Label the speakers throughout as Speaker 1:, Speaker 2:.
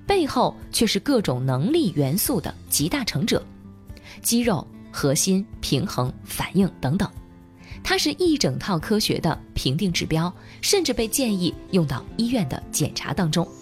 Speaker 1: 背后却是各种能力元素的集大成者，肌肉、核心、平衡、反应等等。它是一整套科学的评定指标，甚至被建议用到医院的检查当中。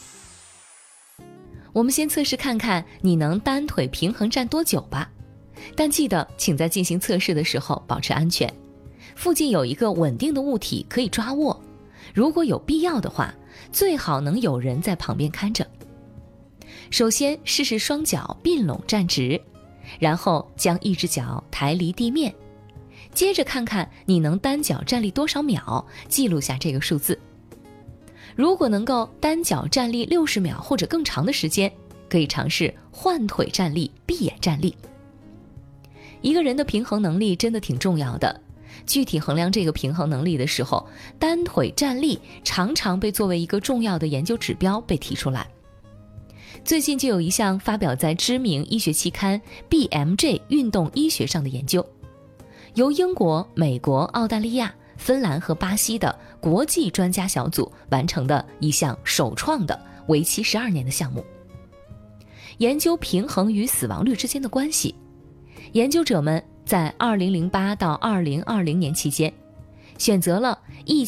Speaker 1: 我们先测试看看你能单腿平衡站多久吧，但记得请在进行测试的时候保持安全，附近有一个稳定的物体可以抓握，如果有必要的话，最好能有人在旁边看着。首先试试双脚并拢站直，然后将一只脚抬离地面，接着看看你能单脚站立多少秒，记录下这个数字。如果能够单脚站立60秒或者更长的时间，可以尝试换腿站立、闭眼站立。一个人的平衡能力真的挺重要的，具体衡量这个平衡能力的时候，单腿站立常常被作为一个重要的研究指标被提出来。最近就有一项发表在知名医学期刊 BMJ 运动医学上的研究，由英国、美国、澳大利亚、芬兰和巴西的国际专家小组完成的一项首创的为期12年的项目，研究平衡与死亡率之间的关系。研究者们在2008到2020年期间，选择了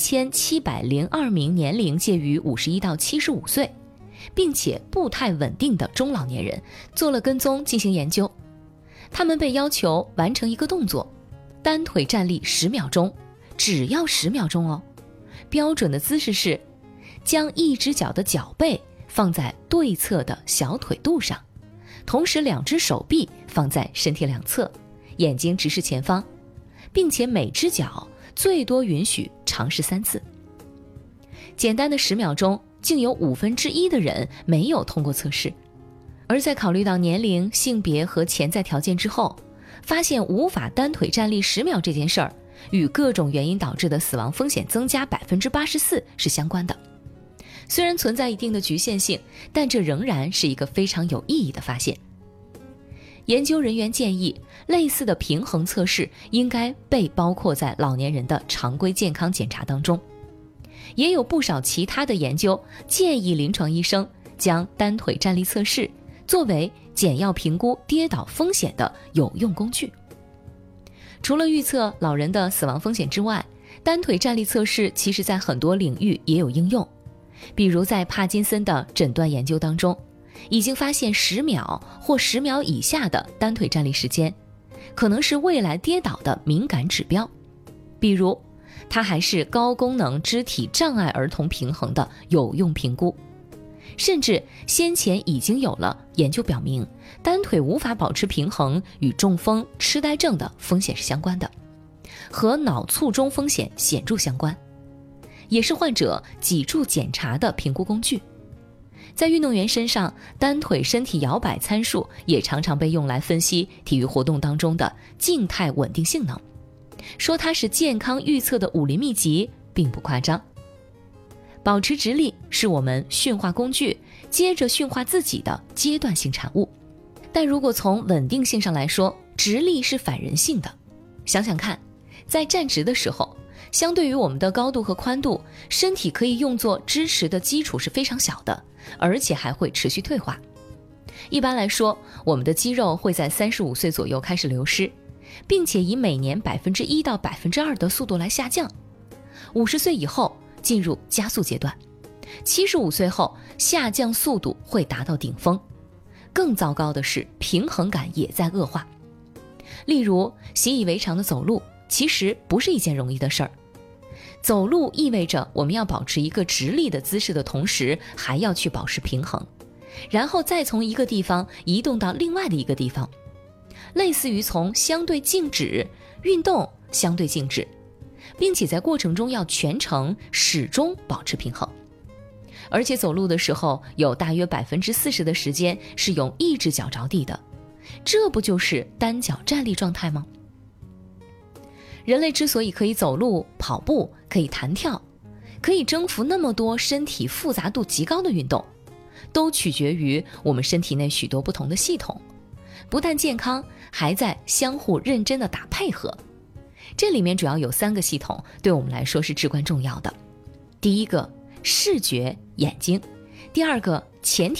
Speaker 1: 1702名年龄介于51到75岁，并且步态稳定的中老年人做了跟踪进行研究。他们被要求完成一个动作，单腿站立10秒钟，只要10秒钟哦。标准的姿势是将一只脚的脚背放在对侧的小腿肚上，同时2只手臂放在身体两侧，眼睛直视前方，并且每只脚最多允许尝试3次。简单的10秒钟，竟有1/5的人没有通过测试。而在考虑到年龄、性别和潜在条件之后，发现无法单腿站立10秒这件事儿与各种原因导致的死亡风险增加84%是相关的。虽然存在一定的局限性，但这仍然是一个非常有意义的发现。研究人员建议，类似的平衡测试应该被包括在老年人的常规健康检查当中。也有不少其他的研究建议临床医生将单腿站立测试作为简要评估跌倒风险的有用工具。除了预测老人的死亡风险之外，单腿站立测试其实在很多领域也有应用。比如在帕金森的诊断研究当中，已经发现10秒或10秒以下的单腿站立时间可能是未来跌倒的敏感指标。比如它还是高功能肢体障碍儿童平衡的有用评估。甚至先前已经有了研究表明，单腿无法保持平衡与中风、痴呆症的风险是相关的，和脑卒中风险显著相关，也是患者脊柱检查的评估工具。在运动员身上，单腿身体摇摆参数也常常被用来分析体育活动当中的静态稳定性能，说它是健康预测的武林秘籍并不夸张。保持直立是我们驯化工具接着驯化自己的阶段性产物，但如果从稳定性上来说，直立是反人性的。想想看，在站直的时候，相对于我们的高度和宽度，身体可以用作支持的基础是非常小的，而且还会持续退化。一般来说，我们的肌肉会在35岁左右开始流失，并且以每年1%到2%的速度来下降。50岁以后进入加速阶段，75岁后下降速度会达到顶峰。更糟糕的是，平衡感也在恶化。例如，习以为常的走路其实不是一件容易的事儿。走路意味着我们要保持一个直立的姿势的同时，还要去保持平衡，然后再从一个地方移动到另外的一个地方，类似于从相对静止运动相对静止，并且在过程中要全程始终保持平衡。而且走路的时候有大约40%的时间是用一只脚着地的，这不就是单脚站立状态吗？人类之所以可以走路、跑步，可以弹跳，可以征服那么多身体复杂度极高的运动，都取决于我们身体内许多不同的系统，不但健康，还在相互认真的打配合。这里面主要有3个系统对我们来说是至关重要的。第一个，视觉，眼睛；第二个，前庭